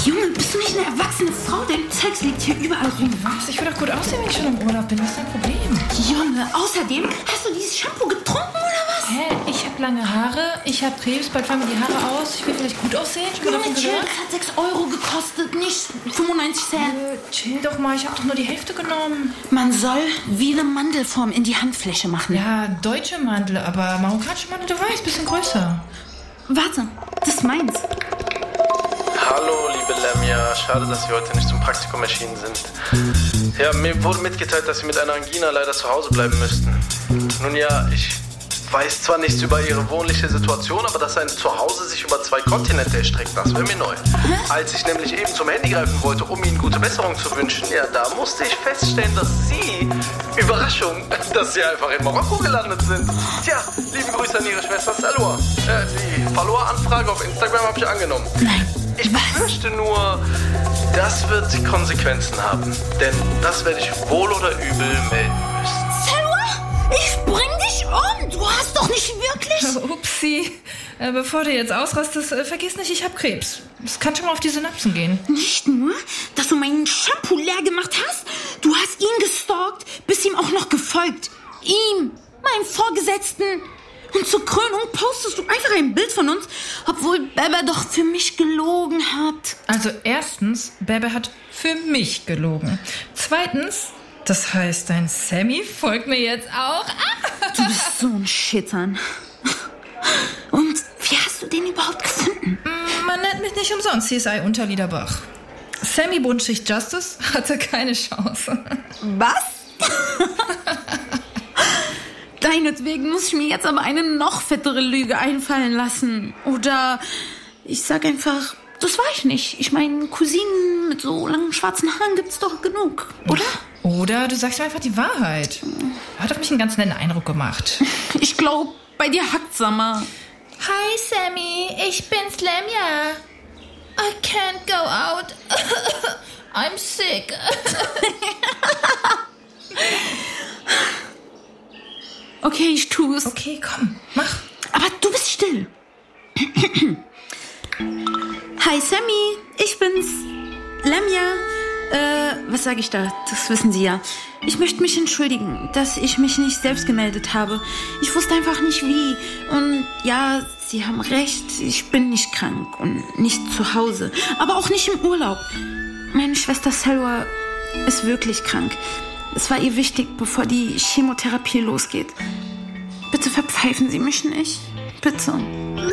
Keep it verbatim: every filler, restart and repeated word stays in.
Junge, bist du nicht eine erwachsene Frau? Dein Zeugs liegt hier überall rum. Was? Ich will doch gut aussehen, wenn ich schon im Urlaub bin. Was ist dein Problem? Junge, außerdem, hast du dieses Shampoo getrunken oder was? Hä? Ich habe lange Haare, ich habe Krebs, bald fallen mir die Haare aus. Ich will vielleicht gut aussehen. Ich Junge, chill, das hat sechs Euro gekostet, nicht fünfundneunzig Cent. Äh, chill doch mal, ich habe doch nur die Hälfte genommen. Man soll wie eine Mandelform in die Handfläche machen. Ja, deutsche Mandel, aber marokkanische Mandel, du weißt, bisschen größer. Warte, das ist meins. Hallo, liebe Lamia. Schade, dass Sie heute nicht zum Praktikum erschienen sind. Ja, mir wurde mitgeteilt, dass Sie mit einer Angina leider zu Hause bleiben müssten. Nun ja, ich weiß zwar nichts über Ihre wohnliche Situation, aber dass ein Zuhause sich über zwei Kontinente erstreckt, das wäre mir neu. Als ich nämlich eben zum Handy greifen wollte, um Ihnen gute Besserung zu wünschen, ja, da musste ich feststellen, dass Sie, Überraschung, dass Sie einfach in Marokko gelandet sind. Tja, liebe Grüße an Ihre Schwester Salwa. Äh, die Follower-Anfrage auf Instagram habe ich angenommen. Nein. Ich befürchte nur, das wird Konsequenzen haben. Denn das werde ich wohl oder übel melden müssen. Salwa, ich bring dich um. Du hast doch nicht wirklich... Upsi. Äh, bevor du jetzt ausrastest, äh, vergiss nicht, ich habe Krebs. Das kann schon mal auf die Synapsen gehen. Nicht nur, dass du meinen Shampoo leer gemacht hast, du hast ihn gestalkt, bist ihm auch noch gefolgt. Ihm, meinem Vorgesetzten. Und zur Krönung postest du einfach ein Bild von uns, obwohl Bebe doch für mich gelogen hat. Also erstens, Bebe hat für mich gelogen. Zweitens, das heißt, dein Sammy folgt mir jetzt auch. Du bist so ein Schittern. Und wie hast du den überhaupt gefunden? Man nennt mich nicht umsonst C S I Unterliederbach. Sammy Buntschicht Justice hatte keine Chance. Was? Deinetwegen muss ich mir jetzt aber eine noch fettere Lüge einfallen lassen. Oder ich sag einfach, das war ich nicht. Ich meine, Cousinen mit so langen schwarzen Haaren gibt's doch genug, oder? Oder du sagst mir einfach die Wahrheit. Hat auf mich einen ganz netten Eindruck gemacht. Ich glaube, bei dir hackt's, Sammer. Hi Sammy, ich bin's Lamia. I can't go out. I'm sick. Okay, ich tue es. Okay, komm, mach. Aber du bist still. Hi Sammy, ich bin's. Lamia. Äh, was sage ich da? Das wissen Sie ja. Ich möchte mich entschuldigen, dass ich mich nicht selbst gemeldet habe. Ich wusste einfach nicht wie. Und ja, Sie haben recht, ich bin nicht krank und nicht zu Hause. Aber auch nicht im Urlaub. Meine Schwester Salwa ist wirklich krank. Es war ihr wichtig, bevor die Chemotherapie losgeht. Bitte verpfeifen Sie mich nicht. Bitte.